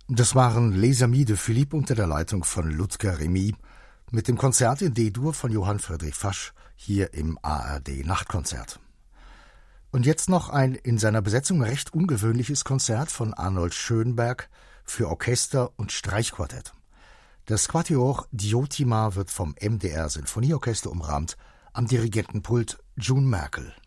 Das waren Les Amis de Philippe unter der Leitung von Ludger Remy mit dem Konzert in D-Dur von Johann Friedrich Fasch hier im ARD Nachtkonzert. Und jetzt noch ein in seiner Besetzung recht ungewöhnliches Konzert von Arnold Schönberg für Orchester und Streichquartett. Das Quatuor Diotima wird vom MDR Sinfonieorchester umrahmt, am Dirigentenpult June Merkel.